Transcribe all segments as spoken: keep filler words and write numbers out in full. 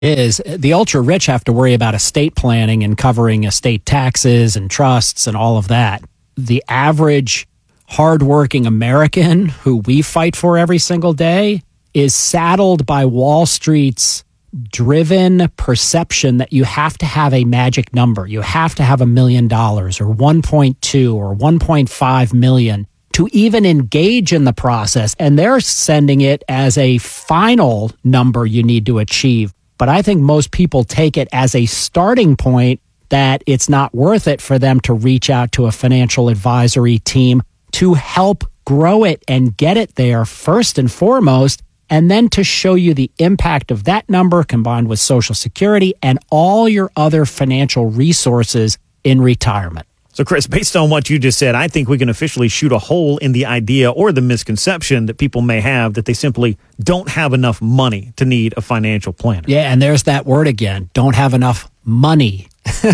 Is the ultra rich have to worry about estate planning and covering estate taxes and trusts and all of that. The average hardworking American who we fight for every single day is saddled by Wall Street's driven perception that you have to have a magic number. You have to have a million dollars or one point two or one point five million to even engage in the process. And they're sending it as a final number you need to achieve. But I think most people take it as a starting point that it's not worth it for them to reach out to a financial advisory team to help grow it and get it there first and foremost, and then to show you the impact of that number combined with Social Security and all your other financial resources in retirement. So, Chris, based on what you just said, I think we can officially shoot a hole in the idea or the misconception that people may have that they simply don't have enough money to need a financial planner. Yeah, and there's that word again, don't have enough money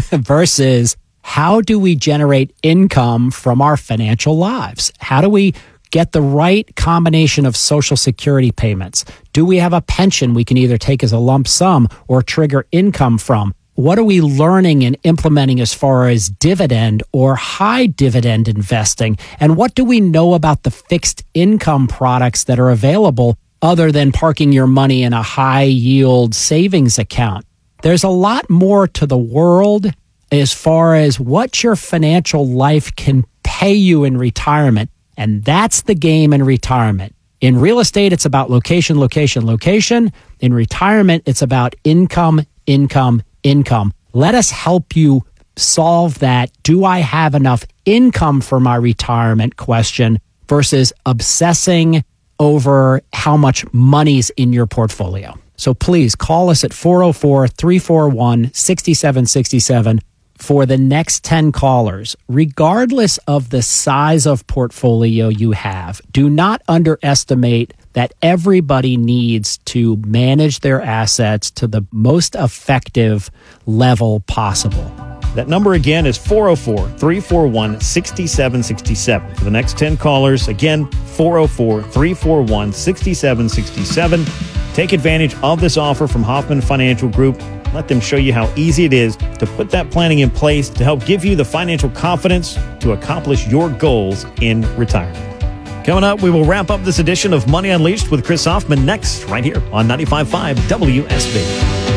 versus how do we generate income from our financial lives? How do we get the right combination of Social Security payments? Do we have a pension we can either take as a lump sum or trigger income from? What are we learning and implementing as far as dividend or high dividend investing? And what do we know about the fixed income products that are available other than parking your money in a high yield savings account? There's a lot more to the world as far as what your financial life can pay you in retirement. And that's the game in retirement. In real estate, it's about location, location, location. In retirement, it's about income, income, income. Let us help you solve that. Do I have enough income for my retirement question versus obsessing over how much money's in your portfolio. So please call us at four oh four, three four one, six seven six seven for the next ten callers, regardless of the size of portfolio you have. Do not underestimate that everybody needs to manage their assets to the most effective level possible. That number again is four oh four, three four one, six seven six seven. For the next ten callers, again, four oh four, three four one, six seven six seven. Take advantage of this offer from Hoffman Financial Group. Let them show you how easy it is to put that planning in place to help give you the financial confidence to accomplish your goals in retirement. Coming up, we will wrap up this edition of Money Unleashed with Chris Hoffman next, right here on ninety-five point five W S B.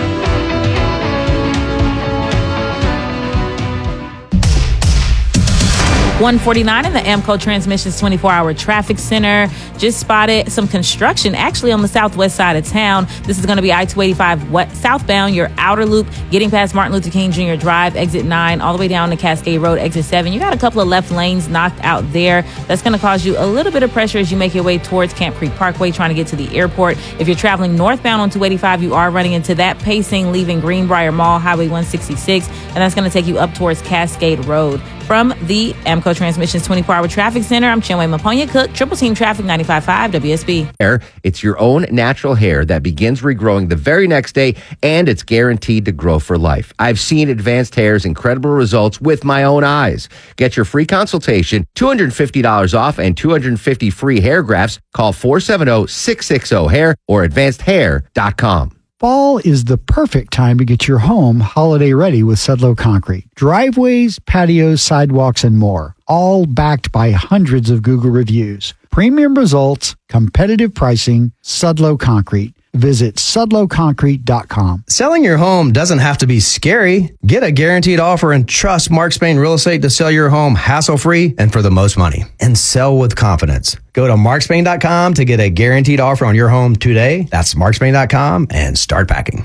one forty-nine in the Amco Transmissions twenty-four hour traffic center. Just spotted some construction actually on the southwest side of town. This is going to be I two eighty-five what, southbound, your outer loop, getting past Martin Luther King Junior Drive, exit nine, all the way down to Cascade Road, exit seven. You got a couple of left lanes knocked out there. That's going to cause you a little bit of pressure as you make your way towards Camp Creek Parkway, trying to get to the airport. If you're traveling northbound on two eighty-five, you are running into that pacing, leaving Greenbrier Mall, Highway one sixty-six, and that's going to take you up towards Cascade Road. From the Amco Transmissions twenty-four hour Traffic Center, I'm Chinwe Maponya Cook, Triple Team Traffic ninety-five point five W S B. It's your own natural hair that begins regrowing the very next day, and it's guaranteed to grow for life. I've seen Advanced Hair's incredible results with my own eyes. Get your free consultation, two hundred fifty dollars off, and two hundred fifty free hair grafts. Call four seven zero, six six zero, hair or advanced hair dot com. Fall is the perfect time to get your home holiday ready with Sudlow Concrete. Driveways, patios, sidewalks, and more. All backed by hundreds of Google reviews. Premium results, competitive pricing, Sudlow Concrete. Visit sudlow concrete dot com. Selling your home doesn't have to be scary. Get a guaranteed offer and trust Mark Spain Real Estate to sell your home hassle-free and for the most money. And sell with confidence. Go to mark spain dot com to get a guaranteed offer on your home today. That's mark spain dot com and start packing.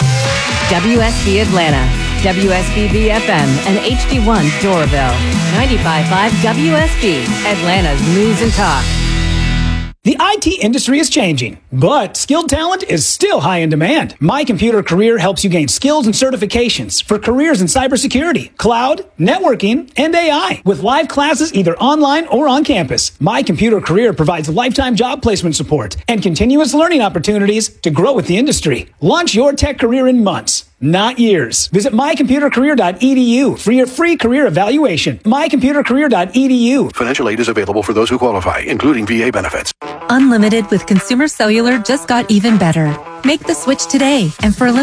W S B Atlanta, W S B B F M, and H D one Doraville. ninety-five point five W S B, Atlanta's News and Talk. The I T industry is changing, but skilled talent is still high in demand. My Computer Career helps you gain skills and certifications for careers in cybersecurity, cloud, networking, and A I. With live classes either online or on campus, My Computer Career provides lifetime job placement support and continuous learning opportunities to grow with the industry. Launch your tech career in months, not years. Visit my computer career dot e d u for your free career evaluation. my computer career dot e d u. Financial aid is available for those who qualify, including V A benefits. Unlimited with Consumer Cellular just got even better. Make the switch today, and for a